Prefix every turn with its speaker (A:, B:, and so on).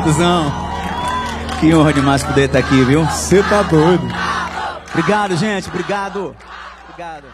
A: Cuzão, que honra demais poder estar aqui, viu?
B: Você tá doido.
A: Obrigado, gente. Obrigado. Obrigado.